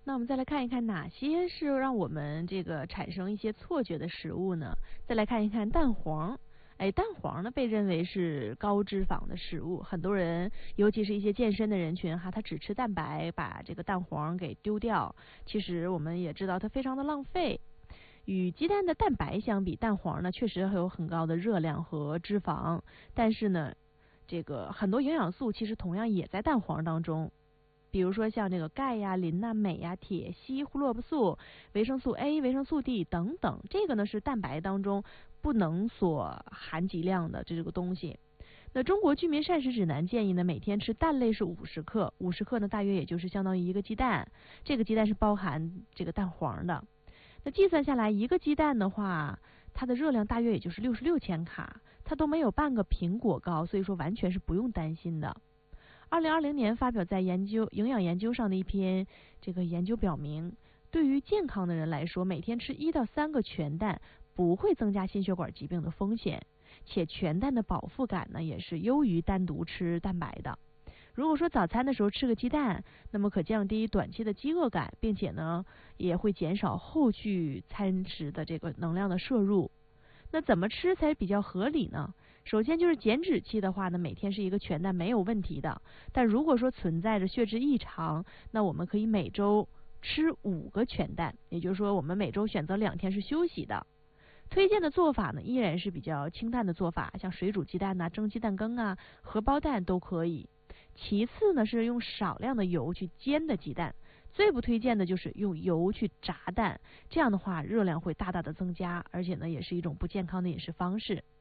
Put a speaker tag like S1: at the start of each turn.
S1: 那我们再来看一看哪些是让我们这个产生一些错觉的食物呢？再来看一看蛋黄。蛋黄呢被认为是高脂肪的食物，很多人尤其是一些健身的人群哈，他只吃蛋白，把这个蛋黄给丢掉。其实我们也知道它非常的浪费。与鸡蛋的蛋白相比，蛋黄呢确实还有很高的热量和脂肪，但是呢，这个很多营养素其实同样也在蛋黄当中。比如说像这个钙呀、磷呐、镁呀、铁、硒、胡萝卜素、维生素 A、维生素 D 等等，这个呢是蛋白当中不能所含几量的这个东西。那中国居民膳食指南建议呢，每天吃蛋类是50克，50克呢大约也就是相当于一个鸡蛋，这个鸡蛋是包含这个蛋黄的。那计算下来，一个鸡蛋的话，它的热量大约也就是66千卡，它都没有半个苹果高，所以说完全是不用担心的。2020年发表在营养研究上的一篇这个研究表明，对于健康的人来说，每天吃1到3个全蛋不会增加心血管疾病的风险，且全蛋的饱腹感呢也是优于单独吃蛋白的。如果说早餐的时候吃个鸡蛋，那么可降低短期的饥饿感，并且呢也会减少后续餐食的这个能量的摄入。那怎么吃才比较合理呢？首先就是减脂期的话呢，每天是一个全蛋没有问题的。但如果说存在着血脂异常，那我们可以每周吃5个全蛋，也就是说我们每周选择2天是休息的。推荐的做法呢，依然是比较清淡的做法，像水煮鸡蛋呐、蒸鸡蛋羹啊、荷包蛋都可以。其次呢，是用少量的油去煎的鸡蛋。最不推荐的就是用油去炸蛋，这样的话热量会大大的增加，而且呢也是一种不健康的饮食方式。